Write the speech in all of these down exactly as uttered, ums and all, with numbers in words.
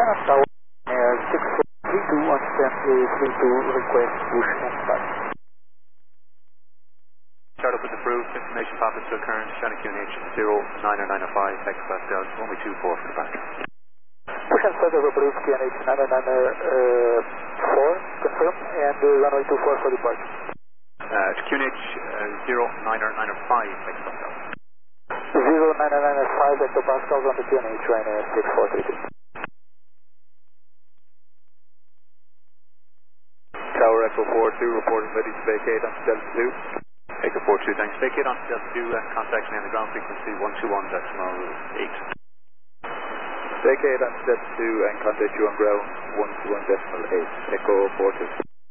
Tower Air six four three two one seven three two, request push and start. Start up with approved, information packet to occurrence, Shannon Q N H zero nine nine five, hexapascal, runway two four for departure. Push and start of approved, Q N H nine nine four, confirm, and uh, runway two four for departure. Uh, Q N H uh, zero nine nine five, hexapascal. zero nine nine five hectopascals on the Q N H Ryanair six four three two. Tower Echo four two, reporting ready to vacate on Delta two. Echo four two, thanks. Vacate on Delta two, uh, contact me on the ground frequency one two one decimal eight. Vacate on Delta two and contact you on ground one two one decimal eight. Echo four two.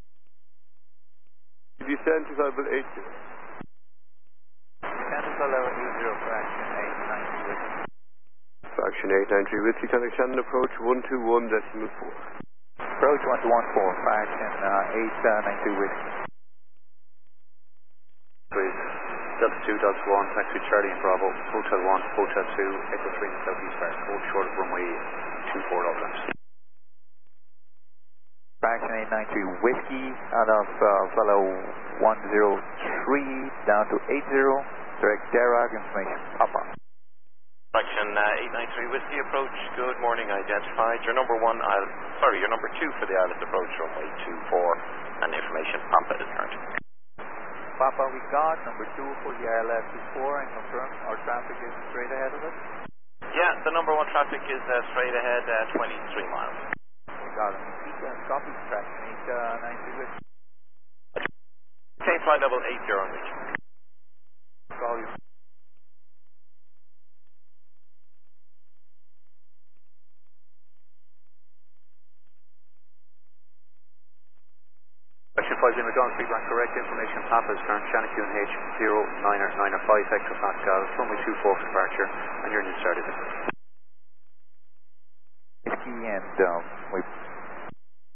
Descend to level eight zero. Descend to level eight zero, fraction eight nine three. Fraction eight nine three, with you, contact Shannon approach one two one decimal four. Approach one two one four, fraction uh, eight nine two with. Please. Delta two, Delta one, taxi Charlie and Bravo, Hotel one, Hotel two, Echo three in Southeast Park, hold short of runway two four overlaps. Fraction eight nine three whiskey out of uh, fellow one zero three down to eight zero, direct Darag, information Papa. Fraction uh, eight nine three whiskey approach, good morning, identified. Your number one, Isle, sorry, your number two for the island approach, runway two four, and information Papa is current. Papa, we got number two for the I L S two four and confirm our traffic is straight ahead of us. Yeah, the number one traffic is uh, straight ahead, uh, twenty-three miles. We got it. Uh, copy, fraction eight nine three whiskey. Change flight level eight zero on reach. Call you. Question five Lima John, feedback correct, information Papa is current, Shannon Q N H zero nine nine five, hexapascal, runway two four for departure, and your new start is Whiskey and um, we